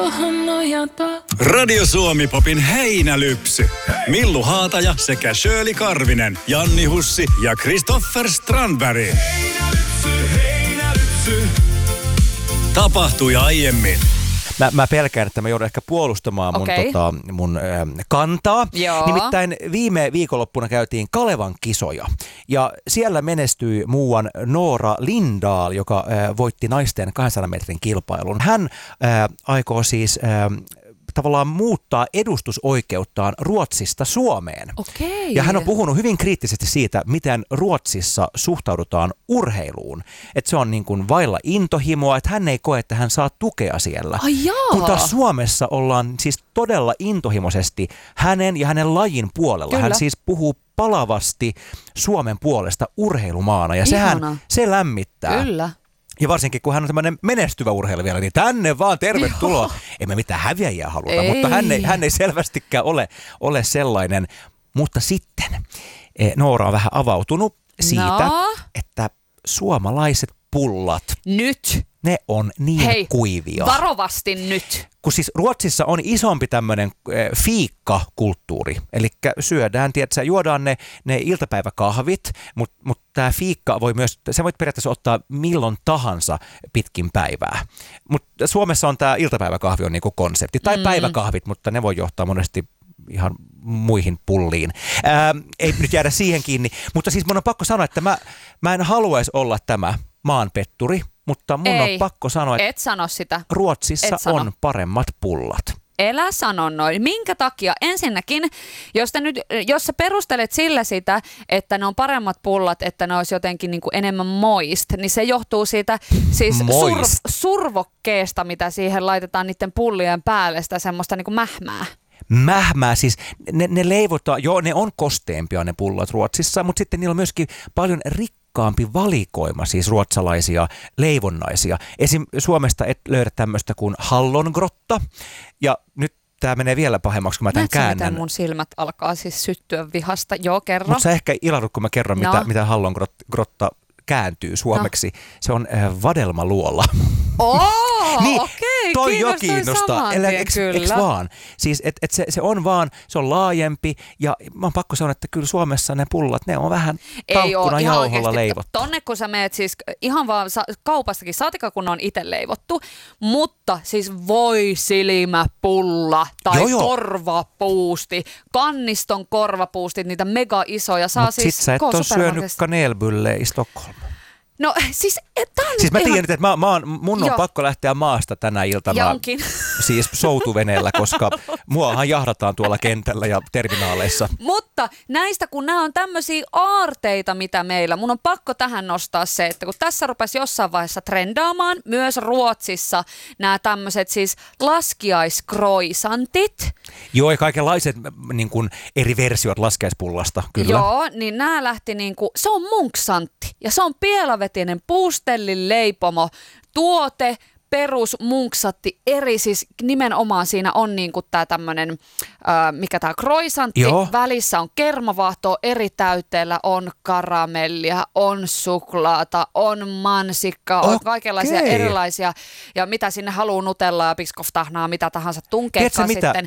tuohon nojata. Radio Suomi Popin heinälypsy. Millu Haataja sekä Shirley Karvinen, Janni Hussi ja Christopher Strandberg. Heinälypsy. Tapahtui aiemmin. Mä pelkään, että mä joudun ehkä puolustamaan mun kantaa. Joo. Nimittäin viime viikonloppuna käytiin Kalevan kisoja. Ja siellä menestyi muuan Noora Lindahl, joka voitti naisten 200 metrin kilpailun. Hän aikoo siis tavallaan muuttaa edustusoikeuttaan Ruotsista Suomeen. Okei. Ja hän on puhunut hyvin kriittisesti siitä, miten Ruotsissa suhtaudutaan urheiluun. Että se on niin kuin vailla intohimoa, että hän ei koe, että hän saa tukea siellä. Ai jaa. Kun taas Suomessa ollaan siis todella intohimoisesti hänen ja hänen lajin puolella. Kyllä. Hän siis puhuu palavasti Suomen puolesta urheilumaana ja Ihana. se lämmittää. Kyllä. Ja varsinkin, kun hän on tämmöinen menestyvä urheilija vielä, niin tänne vaan tervetuloa. Joo. Emme mitään häviäjiä haluta, Ei. mutta hän ei selvästikään ole sellainen. Mutta sitten Noora on vähän avautunut siitä, että suomalaiset pullat, Nyt. ne on niin kuivia. Varovasti nyt. Kun siis Ruotsissa on isompi tämmöinen fiikkakulttuuri, eli syödään, tiedätkö, juodaan ne iltapäiväkahvit, mutta tämä fiikka voi myös, sä voit periaatteessa ottaa milloin tahansa pitkin päivää. Mutta Suomessa on tämä iltapäiväkahvi on niinku konsepti, tai päiväkahvit, mutta ne voi johtaa monesti ihan muihin pulliin. Ei nyt jäädä siihen kiinni, mutta siis mun on pakko sanoa, että mä en haluaisi olla tämä maanpetturi, mutta mun on pakko sanoa, että et sano sitä. Ruotsissa on paremmat pullat. Elä sano noin. Minkä takia? Ensinnäkin, jos sä perustelet sillä sitä, että ne on paremmat pullat, että ne olisi jotenkin niin kuin enemmän moist, niin se johtuu siitä siis survokkeesta, mitä siihen laitetaan niiden pullien päälle, sitä semmoista niin kuin mähmää, siis ne leivotaan, joo ne on kosteempia ne pullat Ruotsissa, mutta sitten niillä on myöskin paljon rikkaampi valikoima, siis ruotsalaisia leivonnaisia. Esim. Suomesta et löydä tämmöistä kuin hallongrotta, ja nyt tämä menee vielä pahemmaksi, kun mä tämän käännän. Miten mun silmät alkaa siis syttyä vihasta? Joo, kerro. Mutta sä ehkä ilahdut, kun mä kerron, mitä hallongrotta kääntyy suomeksi. Se on vadelmaluola. Niin, okei, toi jo kiinnostaa. Eks vaan? Siis se on vaan, se on laajempi ja mä oon pakko sanoa, että kyllä Suomessa ne pullat, ne on vähän talkkuna jauholla leivottu. Tonne kun sä meet siis ihan vaan kaupastakin, saatika kun on itse leivottu, mutta siis voi silmäpulla tai korvapuusti, kanniston korvapuustit, niitä mega isoja. Mutta sit sä et ole syönyt kanelbulleja Stockholm. No siis, siis mä tiedän, että mun on pakko lähteä maasta tänä iltana siis soutuveneellä, koska muahan jahdataan tuolla kentällä ja terminaaleissa. Mutta näistä, kun nämä on tämmöisiä aarteita, mitä meillä, mun on pakko tähän nostaa se, että kun tässä rupesi jossain vaiheessa trendaamaan myös Ruotsissa nämä tämmöiset siis laskiaiskroisantit. Joo, ja kaikenlaiset niin kuin eri versiot laskiaispullasta, kyllä. Joo, niin nämä lähti niin kuin, se on munksantti ja se on pielavetinen puustellin leipomo tuote, perus munksatti eri, siis nimenomaan siinä on niinku tää tämmönen, mikä tää kroisantti, välissä on kermavaahtoa, eri täytteellä on karamellia, on suklaata, on mansikkaa, on kaikenlaisia erilaisia, ja mitä sinne haluaa nutellaa ja biskoftahnaa, mitä tahansa tunkeekaan sitten.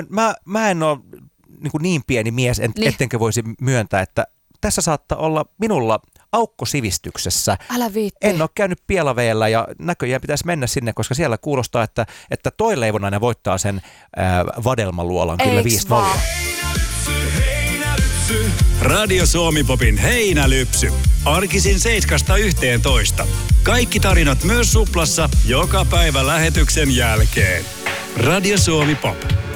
Mä en ole niin pieni mies, ettenkö voisi myöntää, että tässä saattaa olla minulla aukko sivistyksessä. Älä viitti. En ole käynyt Pielaveellä ja näköjään pitäisi mennä sinne, koska siellä kuulostaa, että toi leivonnainen voittaa sen vadelmaluolan kyllä 5-0. Radio Suomi Popin heinälypsy. Arkisin 7–11. Kaikki tarinat myös Suplassa joka päivä lähetyksen jälkeen. Radio Suomi Pop.